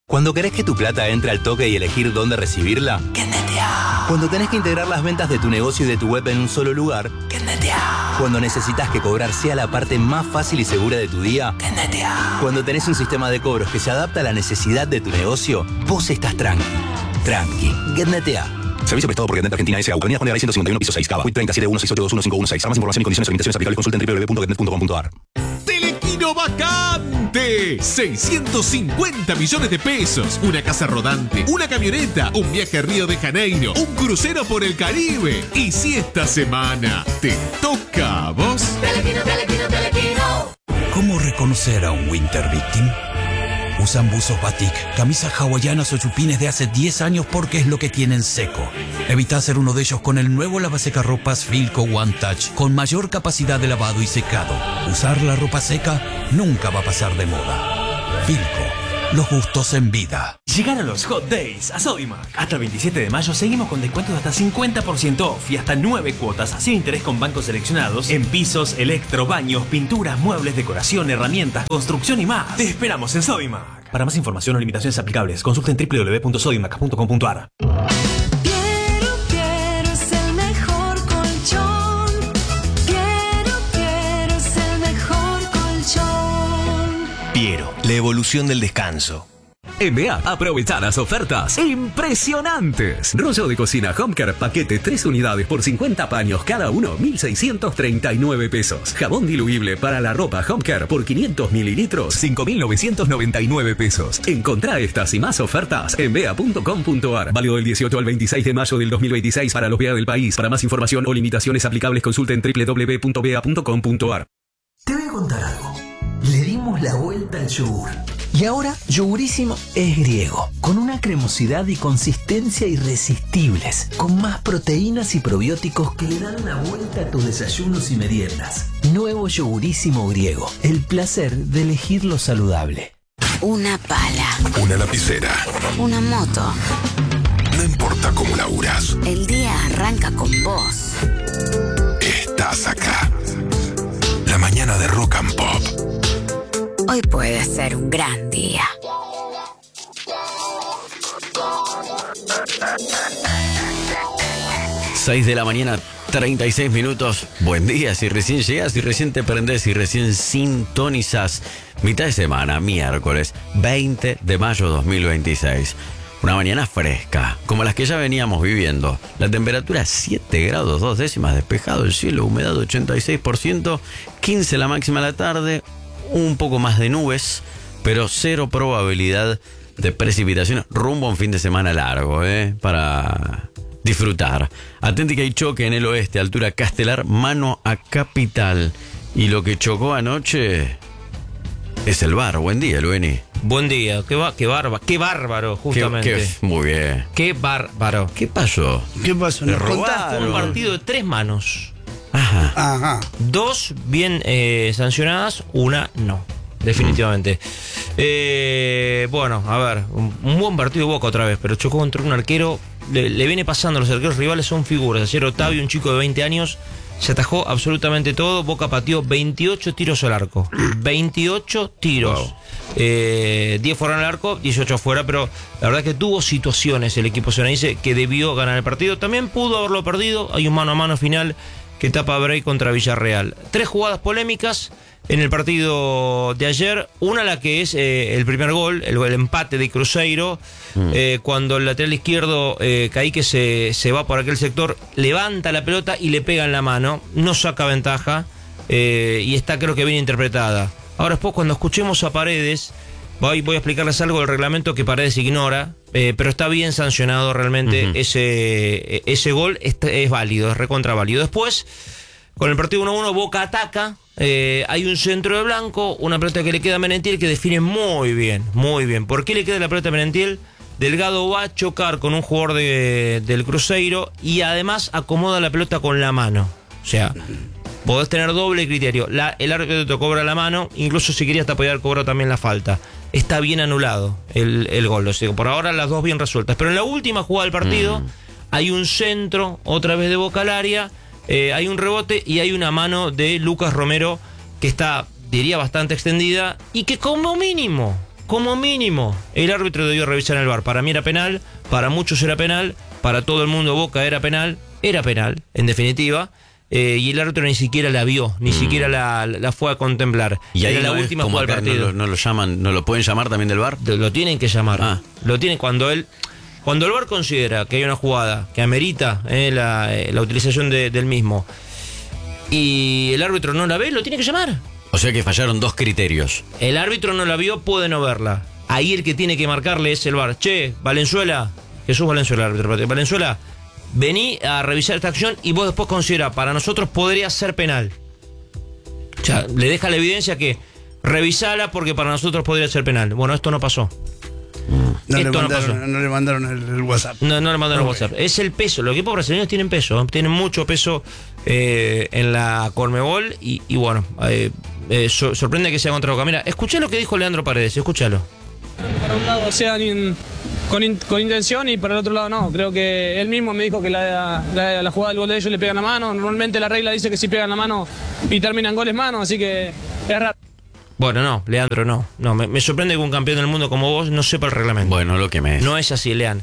Cuando querés que tu plata entre al toque y elegir dónde recibirla, ¡Kennetea! Cuando tenés que integrar las ventas de tu negocio y de tu web en un solo lugar, ¡Kennetea! Cuando necesitas que cobrar sea la parte más fácil y segura de tu día, ¡Kennetea! Cuando tenés un sistema de cobros que se adapta a la necesidad de tu negocio, vos estás tranqui. Tranqui. Kennetea. Servicio prestado por Getnet Argentina S.A. Avenida Juan de Garay 151, piso 6, Cava. WIT 307168211516. Para más información y condiciones o limitaciones aplicables consulta en www.getnet.com.ar. Telequino vacante. 650 millones de pesos. Una casa rodante, una camioneta, un viaje a Río de Janeiro, un crucero por el Caribe. Y si esta semana te toca a vos. Telequino, Telequino, Telequino. ¿Cómo reconocer a un Winter Victim? Usan buzos batik, camisas hawaianas o chupines de hace 10 años porque es lo que tienen seco. Evita ser uno de ellos con el nuevo lavasecarropas Filco One Touch con mayor capacidad de lavado y secado. Usar la ropa seca nunca va a pasar de moda. Filco, los gustos en vida. Llegaron los Hot Days a Sodimac. Hasta el 27 de mayo seguimos con descuentos de hasta 50% off y hasta 9 cuotas sin interés con bancos seleccionados en pisos, electro, baños, pinturas, muebles, decoración, herramientas, construcción y más. Te esperamos en Sodimac. Para más información o limitaciones aplicables, consulta en www.sodimac.com.ar. Quiero es el mejor colchón. Quiero es el mejor colchón. Piero, la evolución del descanso. En BEA, aprovechá las ofertas impresionantes. Rollo de cocina Homecare, paquete 3 unidades por 50 paños cada uno, 1.639 pesos. Jabón diluible para la ropa Homecare por 500 mililitros, 5.999 pesos. Encontrá estas y más ofertas en bea.com.ar. Válido del 18 al 26 de mayo del 2026 para los BEA del país. Para más información o limitaciones aplicables, consulta en www.bea.com.ar. Te voy a contar algo. Le dimos la vuelta al yogur. Y ahora, Yogurísimo es griego, con una cremosidad y consistencia irresistibles, con más proteínas y probióticos que le dan una vuelta a tus desayunos y meriendas. Nuevo Yogurísimo griego, el placer de elegir lo saludable. Una pala. Una lapicera. Una moto. No importa cómo laburas. El día arranca con vos. Estás acá. La mañana de Rock and Pop. Hoy puede ser un gran día. Seis de la mañana, 36 minutos. Buen día, si recién llegas, si recién te prendés, si recién sintonizás. Mitad de semana, miércoles, 20 de mayo 2026. Una mañana fresca, como las que ya veníamos viviendo. La temperatura 7 grados 2 décimas, despejado el cielo, humedad 86%, 15 la máxima de la tarde, un poco más de nubes, pero cero probabilidad de precipitación rumbo a un fin de semana largo, para disfrutar. Atenti que hay choque en el oeste, altura Castelar, mano a Capital. Y lo que chocó anoche es el bar. Buen día, Lueni. Buen día, qué bárbaro, justamente. Muy bien. Qué bárbaro. ¿Qué pasó? ¿Qué pasó? Le ¿Nos robaron. Fue un partido de 3 manos. Ajá. 2 bien sancionadas, una no. Definitivamente. Bueno, a ver, un buen partido de Boca otra vez, pero chocó contra un arquero. Le viene pasando, los arqueros rivales son figuras. Ayer Otavio, un chico de 20 años, se atajó absolutamente todo. Boca pateó 28 tiros al arco. 28 tiros. Wow. 10 fueron al arco, 18 afuera, pero la verdad es que tuvo situaciones el equipo Ceneice que debió ganar el partido. También pudo haberlo perdido. Hay un mano a mano final que tapa Bray contra Villarreal. 3 jugadas polémicas en el partido de ayer. Una, la que es el primer gol, el empate de Cruzeiro, cuando el lateral izquierdo Caíque se va por aquel sector, levanta la pelota y le pega en la mano, no saca ventaja, y está, creo que bien interpretada. Ahora después, cuando escuchemos a Paredes, voy a explicarles algo del reglamento que Paredes ignora, pero está bien sancionado realmente. Ese gol es válido, es recontra válido. Después, con el partido 1-1, Boca ataca. Hay un centro de Blanco, una pelota que le queda a Merentiel que define muy bien, muy bien. ¿Por qué le queda la pelota a Merentiel? Delgado va a chocar con un jugador del Cruzeiro y además acomoda la pelota con la mano. O sea, podés tener doble criterio. El árbitro te cobra la mano, incluso si querías te podía haber cobrado también la falta. Está bien anulado el gol. O sea, por ahora las dos bien resueltas. Pero en la última jugada del partido hay un centro, otra vez de Boca al área. Hay un rebote y hay una mano de Lucas Romero que está, diría, bastante extendida y que como mínimo como mínimo, el árbitro debió revisar el VAR. Para mí era penal, para muchos era penal, para todo el mundo Boca era penal, en definitiva. Y el árbitro ni siquiera la vio, ni siquiera la fue a contemplar. Y ahí era la última jugada del partido. No lo llaman, ¿no lo pueden llamar también del VAR? Lo tienen que llamar. Lo tienen cuando el VAR considera que hay una jugada que amerita la utilización del mismo y el árbitro no la ve, lo tiene que llamar. O sea que fallaron dos criterios. El árbitro no la vio, puede no verla. Ahí el que tiene que marcarle es el VAR. Che, Valenzuela, Jesús Valenzuela, árbitro. Valenzuela, vení a revisar esta acción y vos después considera, para nosotros podría ser penal. O sea, le deja la evidencia que revisala porque para nosotros podría ser penal. Bueno, esto no pasó. No le mandaron el WhatsApp. No le mandaron el WhatsApp. Es el peso. Los equipos brasileños tienen peso. Tienen mucho peso en la Conmebol. Y bueno, sorprende que sea contra Boca. Mira, escuchá lo que dijo Leandro Paredes. Escúchalo. Para un lado sea con intención y para el otro lado no. Creo que él mismo me dijo que la jugada del gol de ellos le pegan la mano. Normalmente la regla dice que si pegan la mano y terminan goles mano. Así que es raro. Bueno, no, Leandro, no. Me sorprende que un campeón del mundo como vos no sepa el reglamento. Bueno, lo que me es. No es así, Lean.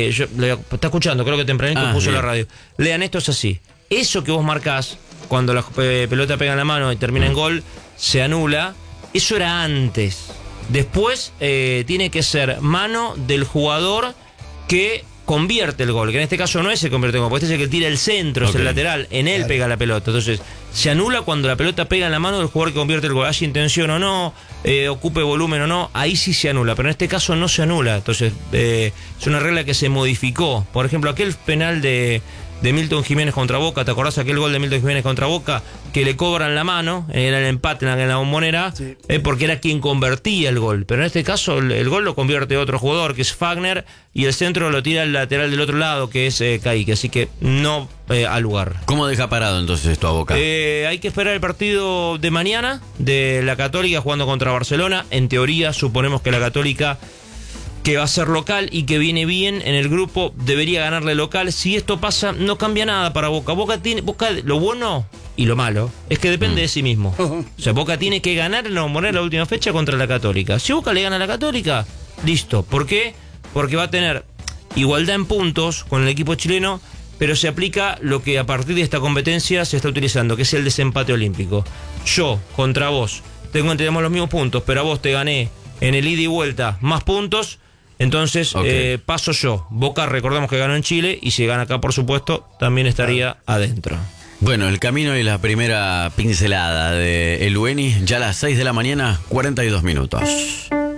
Está escuchando, creo que tempranito puso bien. la radio. Lean, esto es así. Eso que vos marcás, cuando la pelota pega en la mano y termina en gol, se anula. Eso era antes. Después tiene que ser mano del jugador que convierte el gol, que en este caso no es el que convierte el gol, porque este es el que tira el centro, es el lateral, en él pega la pelota. Entonces, se anula cuando la pelota pega en la mano del jugador que convierte el gol, haya intención o no, ocupe volumen o no, ahí sí se anula, pero en este caso no se anula. Entonces, es una regla que se modificó. Por ejemplo, aquel penal de Milton Jiménez contra Boca, ¿te acordás aquel gol de Milton Jiménez contra Boca? Que le cobran la mano, era el empate en la Bombonera, sí. Porque era quien convertía el gol. Pero en este caso el gol lo convierte otro jugador, que es Fagner, y el centro lo tira el lateral del otro lado, que es Kaique. Así que no al lugar. ¿Cómo deja parado entonces esto a Boca? Hay que esperar el partido de mañana de la Católica jugando contra Barcelona. En teoría, suponemos que la Católica, que va a ser local y que viene bien en el grupo, debería ganarle local. Si esto pasa, no cambia nada para Boca. Boca, lo bueno y lo malo es que depende de sí mismo. O sea, Boca tiene que ganar en la Bombonera la última fecha contra la Católica. Si Boca le gana a la Católica, listo. ¿Por qué? Porque va a tener igualdad en puntos con el equipo chileno, pero se aplica lo que a partir de esta competencia se está utilizando, que es el desempate olímpico. Yo contra vos tenemos los mismos puntos, pero a vos te gané en el ida y vuelta más puntos. Entonces, paso yo. Boca, recordemos que ganó en Chile, y si gana acá, por supuesto, también estaría adentro. Bueno, el camino y la primera pincelada de El Ueni, ya a las 6 de la mañana, 42 minutos.